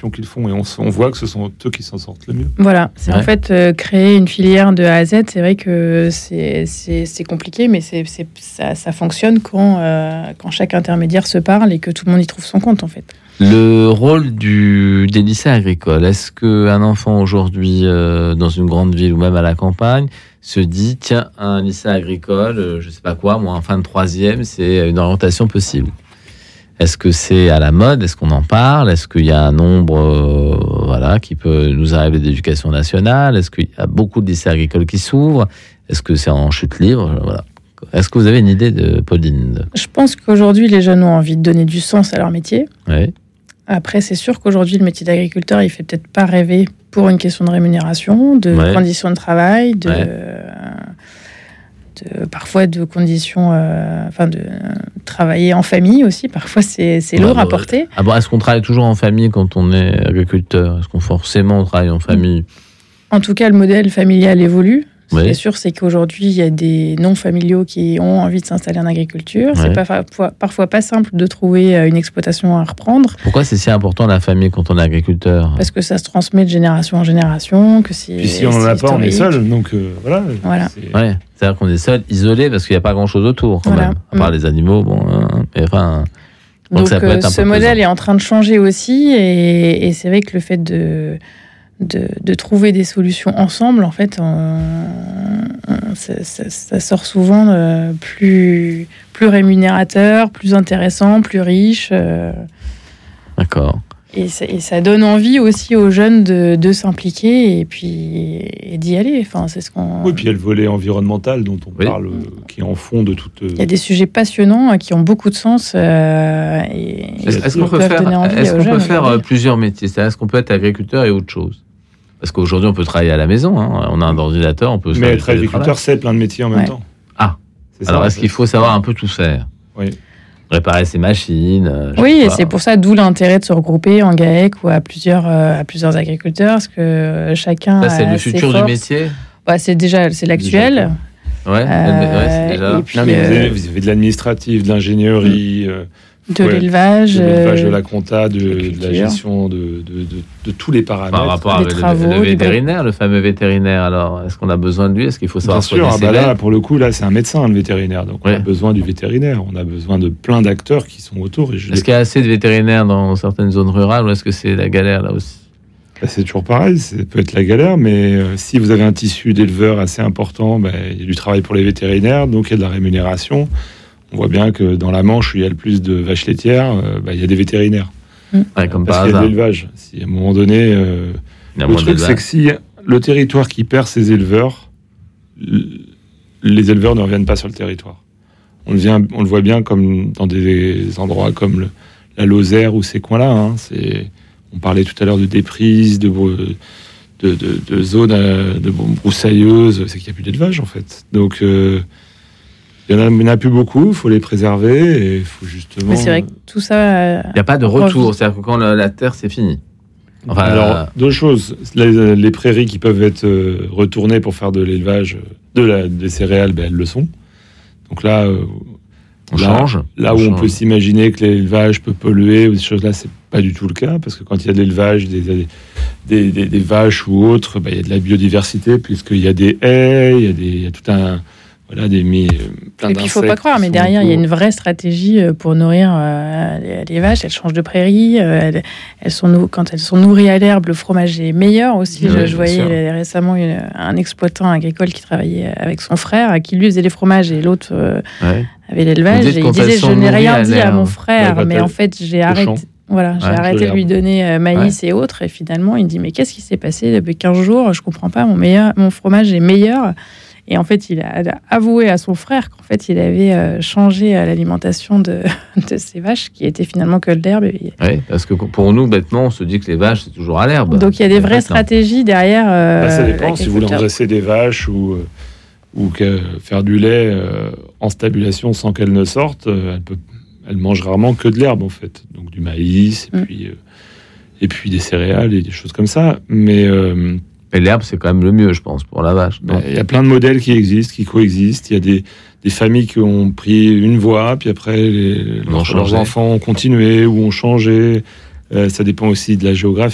formation qu'ils font, et on voit que ce sont eux qui s'en sortent le mieux. Voilà, c'est en fait créer une filière de A à Z. C'est vrai que c'est compliqué, mais ça fonctionne quand chaque intermédiaire se parle et que tout le monde y trouve son compte, en fait. Le rôle des lycées agricoles, est-ce qu'un enfant aujourd'hui dans une grande ville ou même à la campagne se dit tiens, un lycée agricole, je sais pas quoi, moi en fin de 3e, c'est une orientation possible? Est-ce que c'est à la mode? Est-ce qu'on en parle? Est-ce qu'il y a un nombre qui peut nous arriver d'éducation nationale? Est-ce qu'il y a beaucoup de lycées agricoles qui s'ouvrent? Est-ce que c'est en chute libre? Voilà. Est-ce que vous avez une idée, Pauline? Je pense qu'aujourd'hui, les jeunes ont envie de donner du sens à leur métier. Oui. Après, c'est sûr qu'aujourd'hui, le métier d'agriculteur, il fait peut-être pas rêver pour une question de rémunération, de conditions de travail, parfois de conditions, de travailler en famille aussi. Parfois, c'est lourd à porter. Est-ce qu'on travaille toujours en famille quand on est agriculteur? Est-ce qu'on forcément travaille en famille? En tout cas, le modèle familial évolue. Ce qui est sûr, c'est qu'aujourd'hui, il y a des non-familiaux qui ont envie de s'installer en agriculture. C'est parfois pas simple de trouver une exploitation à reprendre. Pourquoi c'est si important la famille quand on est agriculteur? Parce que ça se transmet de génération en génération. Puis si on n'en a pas, on est seul. Donc voilà. C'est-à-dire qu'on est seul, isolé, parce qu'il n'y a pas grand-chose autour, quand même. À part les animaux, donc ça peut être ce modèle est en train de changer aussi. Et c'est vrai que le fait de trouver des solutions ensemble, en fait, ça sort souvent plus rémunérateur, plus intéressant, plus riche. D'accord. Et ça donne envie aussi aux jeunes de s'impliquer et d'y aller. Enfin, c'est ce qu'on... Oui, puis il y a le volet environnemental dont on parle, qui est en fond de toute... Il y a des sujets passionnants qui ont beaucoup de sens. Est-ce qu'on peut faire plusieurs métiers? Est-ce qu'on peut être agriculteur et autre chose? Parce qu'aujourd'hui, on peut travailler à la maison. On a un ordinateur, on peut... Mais être agriculteur, c'est plein de métiers en même temps. Alors, est-ce qu'il faut savoir un peu tout faire? Oui. Réparer ses machines. Et c'est pour ça, d'où l'intérêt de se regrouper en GAEC ou à plusieurs agriculteurs, parce que chacun. Ça, c'est le futur du métier. C'est l'actuel. C'est déjà. Et puis, vous avez de l'administratif, de l'ingénierie, de l'élevage, de la compta, de la gestion de tous les paramètres. Par rapport avec le vétérinaire, le fameux vétérinaire, alors, est-ce qu'on a besoin de lui? Est-ce qu'il faut savoir Bien sûr, là, pour le coup, c'est un médecin, le vétérinaire. Donc, on a besoin du vétérinaire. On a besoin de plein d'acteurs qui sont autour. Est-ce qu'il y a assez de vétérinaires dans certaines zones rurales ou est-ce que c'est la galère, là aussi? C'est toujours pareil, ça peut être la galère, mais si vous avez un tissu d'éleveurs assez important, il y a du travail pour les vétérinaires, donc il y a de la rémunération. On voit bien que dans la Manche, où il y a le plus de vaches laitières, il y a des vétérinaires. Comme parce qu'il y a de l'élevage. Si à un moment donné, le truc, c'est que si le territoire qui perd ses éleveurs, les éleveurs ne reviennent pas sur le territoire. On le voit bien comme dans des endroits comme la Lozère ou ces coins-là. On parlait tout à l'heure de déprise, de zones broussailleuses. C'est qu'il n'y a plus d'élevage, en fait. Donc... il n'y en a plus beaucoup, il faut les préserver et il faut justement... Mais c'est vrai que tout ça... Il n'y a pas de retour, c'est-à-dire que quand la terre, c'est fini. Alors, deux choses. Les prairies qui peuvent être retournées pour faire de l'élevage, des céréales, elles le sont. Donc là, on change. Là où on peut s'imaginer que l'élevage peut polluer ou ces choses-là, c'est pas du tout le cas, parce que quand il y a de l'élevage, des vaches ou autres, il y a de la biodiversité, puisqu'il y a des haies, il y a tout un... plein et puis il ne faut pas croire, mais derrière il y a une vraie stratégie pour nourrir les vaches. Elles changent de prairie, quand elles sont nourries à l'herbe, le fromage est meilleur aussi. Je voyais récemment un exploitant agricole qui travaillait avec son frère, qui lui faisait les fromages et l'autre avait l'élevage. Et il disait je n'ai rien dit à mon frère, mais en fait j'ai arrêté. J'ai arrêté de lui donner maïs et autres. Et finalement il dit mais qu'est-ce qui s'est passé depuis 15 jours? Je comprends pas, mon fromage est meilleur. Et en fait, il a avoué à son frère qu'en fait, il avait changé l'alimentation de ses vaches, qui était finalement que de l'herbe. Oui, parce que pour nous, bêtement, on se dit que les vaches, c'est toujours à l'herbe. Donc, il y a des vraies stratégies derrière. Ça dépend. Si vous voulez engraisser des vaches ou faire du lait en stabulation sans qu'elles ne sortent, elles mangent rarement que de l'herbe, en fait. Donc, du maïs, et puis des céréales et des choses comme ça. Mais... Et l'herbe, c'est quand même le mieux, je pense, pour la vache. Il y a plein de modèles qui existent, qui coexistent. Il y a des familles qui ont pris une voie, puis après, leurs enfants ont continué ou ont changé. Ça dépend aussi de la géographie.